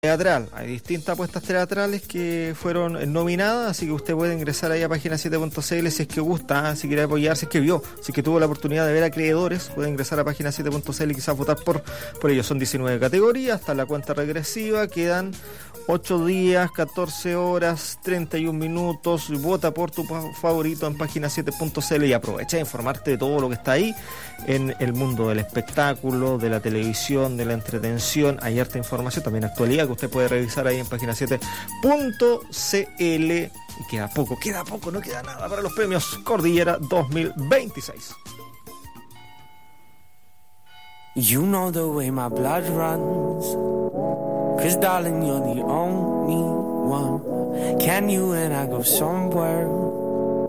teatral. Hay distintas apuestas teatrales que fueron nominadas, así que usted puede ingresar ahí a página7.cl si es que gusta, si quiere apoyar, si es que vio, si es que tuvo la oportunidad de ver Acreedores, puede ingresar a página7.cl y quizás votar por ellos. Son 19 categorías, hasta la cuenta regresiva, quedan 8 días, 14 horas, 31 minutos. Vota por tu favorito en página7.cl y aprovecha de informarte de todo lo que está ahí en el mundo del espectáculo, de la televisión, de la entretención. Hay harta información, también actualidad que usted puede revisar ahí en página7.cl. Y queda poco, no queda nada para los premios Cordillera 2026. You know the way my blood runs, 'cause darling you're the only one. Can you and I go somewhere